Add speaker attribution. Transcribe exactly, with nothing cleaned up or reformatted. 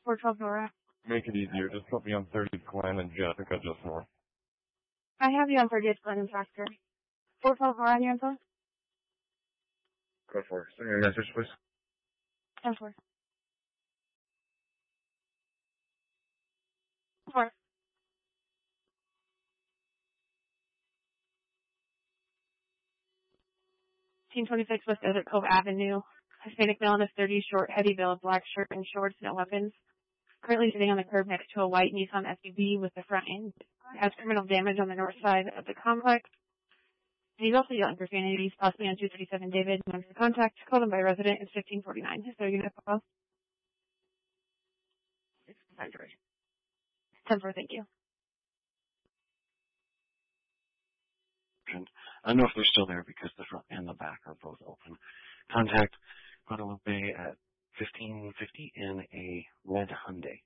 Speaker 1: four twelve Nora.
Speaker 2: Make it easier. Just put me on thirtieth Glen and Jessica just north.
Speaker 1: I have you on thirtieth Glen and Faster. four twelve Nora on your info?
Speaker 2: Go for it. Send me a message, please.
Speaker 1: ten four. four. Team twenty-six West Desert Cove Avenue. Hispanic male in his thirties, short, heavy build, black shirt and shorts, no weapons. Currently sitting on the curb next to a white Nissan S U V with the front end. Has criminal damage on the north side of the complex. And he's also yelling profanities, possibly on two thirty-seven David. Number of contact, called him by resident, is fifteen forty-nine. Is there a unit call? ten four, thank you.
Speaker 3: And I don't know if they're still there because the front and the back are both open. Contact Guadalupe at fifteen fifty in a red Hyundai.